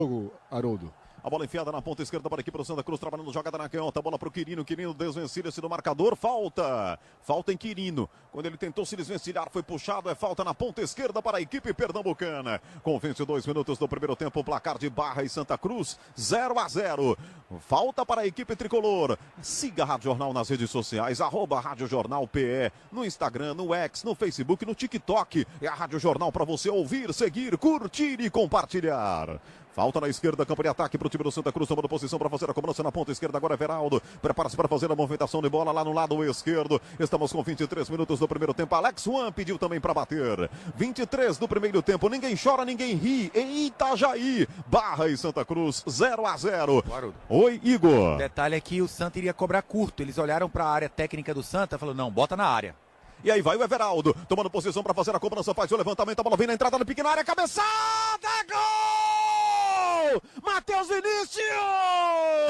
Haroldo. A bola enfiada na ponta esquerda para a equipe do Santa Cruz, trabalhando jogada na canhota, bola para o Quirino desvencilha-se do marcador, falta em Quirino, quando ele tentou se desvencilhar, foi puxado, é falta na ponta esquerda para a equipe pernambucana, com 22 minutos do primeiro tempo, o placar de Barra e Santa Cruz, 0-0, falta para a equipe tricolor. Siga a Rádio Jornal nas redes sociais, @Rádio Jornal PE, no Instagram, no X, no Facebook, no TikTok, é a Rádio Jornal para você ouvir, seguir, curtir e compartilhar. Falta na esquerda, campo de ataque para o time do Santa Cruz, tomando posição para fazer a cobrança na ponta esquerda. Agora é Veraldo, prepara-se para fazer a movimentação de bola lá no lado esquerdo. Estamos com 23 minutos do primeiro tempo. Alex Juan pediu também para bater. 23 do primeiro tempo, ninguém chora, ninguém ri. Em Itajaí, Barra e Santa Cruz, 0-0. Oi, Igor. O detalhe é que o Santa iria cobrar curto. Eles olharam para a área técnica do Santa e falaram, não, bota na área. E aí vai o Everaldo, tomando posição para fazer a cobrança, faz o levantamento, a bola vem na entrada da pequena área, cabeçada, gol! Matheus Vinícius!